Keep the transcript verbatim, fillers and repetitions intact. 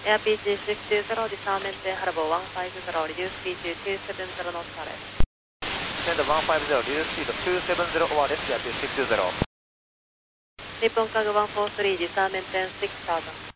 Air P G six two zero, disarm maintain Harbour one five zero, reduce speed to two seven zero knots arrest. Descend one five zero, reduce speed to two seven zero over arrest, Air P G six two zero. Nippon Cargo one four three, disarm maintain six thousand.